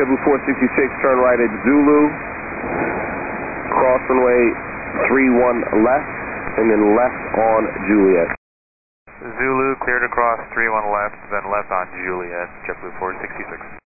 JetBlue 466, turn right at Zulu, cross runway 31 left, and then left on Juliet. Zulu, clear to cross 31 left, then left on Juliet, JetBlue 466.